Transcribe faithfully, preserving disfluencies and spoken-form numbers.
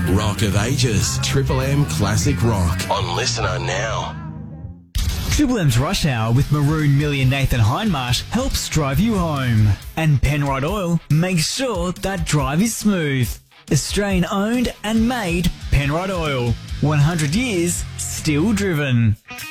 Rock of Ages, Triple M Classic Rock on Listener Now. Triple M's Rush Hour with Maroon Millie and Nathan Hindmarsh helps drive you home. And Penrite Oil makes sure that drive is smooth. Australian owned and made Penrite Oil. one hundred years, still driven.